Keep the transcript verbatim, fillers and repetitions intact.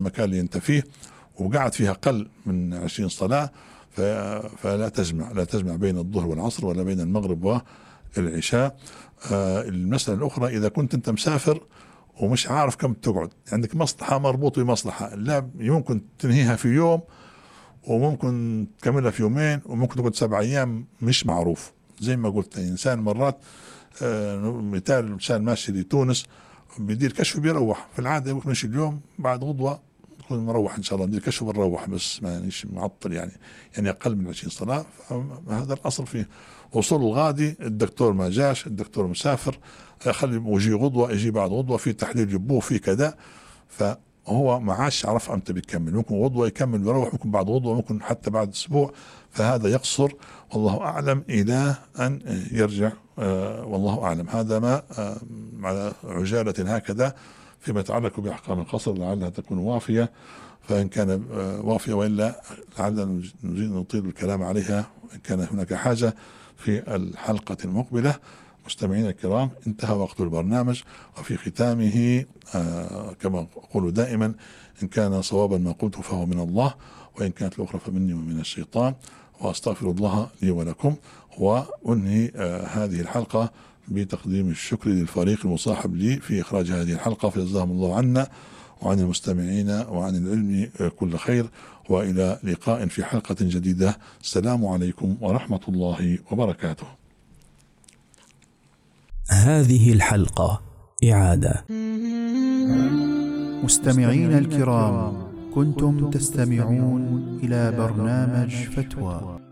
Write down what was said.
المكان اللي أنت فيه وقعد فيها أقل من عشرين صلاة فلا تجمع لا تجمع بين الظهر والعصر ولا بين المغرب والعشاء. آه المسألة الأخرى، إذا كنت أنت مسافر ومش عارف كم تقعد، عندك مصلحة مربوط بمصلحة، لا ممكن تنهيها في يوم وممكن تكملها في يومين وممكن تقعد سبع أيام، مش معروف. زي ما قلت إنسان مرات آه مثال، إنسان ماشي لتونس بيدير كشف بيروح، في العادة يقول ماشي اليوم بعد غضوة يكون مروح إن شاء الله، ندير كشف ونروح، بس ما نيش معطل يعني يعني أقل من عشرين صلاة. هذا الأصل فيه. وصول الغادي الدكتور ما جاش، الدكتور مسافر، خلي ويجي غضوة يجي بعد غضوة، في تحليل جبوه في كذا، فهو ما عادش عرف أمتى بيكمل، ممكن غضوة يكمل ويروح، ممكن بعد غضوة، ممكن حتى بعد أسبوع، فهذا يقصر والله أعلم إلى أن يرجع. آه والله أعلم. هذا ما آه على عجالة هكذا فيما يتعلق بأحكام القصر، لعلها تكون وافية، فإن كان آه وافية، وإلا لعلنا نريد نطيل الكلام عليها إن كان هناك حاجة في الحلقة المقبلة. مستمعينا الكرام، انتهى وقت البرنامج، وفي ختامه آه كما أقول دائما، إن كان صوابا ما قلته فهو من الله، وإن كانت الأخرى فمني ومن الشيطان، وأستغفر الله لي ولكم. وأنهي آه هذه الحلقة بتقديم الشكر للفريق المصاحب لي في إخراج هذه الحلقة، فجزاهم الله عنا وعن المستمعين وعن العلم آه كل خير، وإلى لقاء في حلقة جديدة. السلام عليكم ورحمة الله وبركاته. هذه الحلقة إعادة. مستمعين الكرام، كنتم تستمعون إلى برنامج فتوى